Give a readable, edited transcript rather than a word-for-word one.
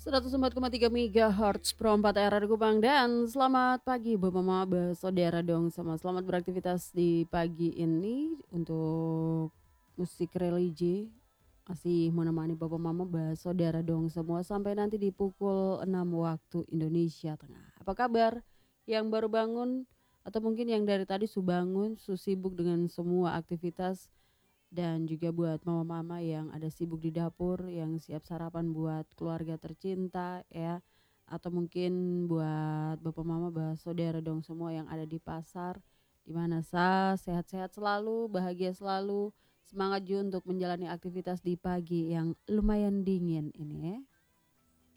104,3 MHz Pro 4 era Kupang dan selamat pagi Bapak Mama bersaudara dong sama selamat beraktivitas di pagi ini untuk musik religi masih menemani Bapak Mama bersaudara dong semua sampai nanti di pukul 6 waktu Indonesia Tengah. Apa kabar yang baru bangun atau mungkin yang dari tadi su bangun, su sibuk dengan semua aktivitas dan juga buat mama-mama yang ada sibuk di dapur, yang siap sarapan buat keluarga tercinta ya. Atau mungkin buat bapak mama, saudara dong semua yang ada di pasar. Di mana sehat-sehat selalu, bahagia selalu. Semangat juga untuk menjalani aktivitas di pagi yang lumayan dingin ini ya.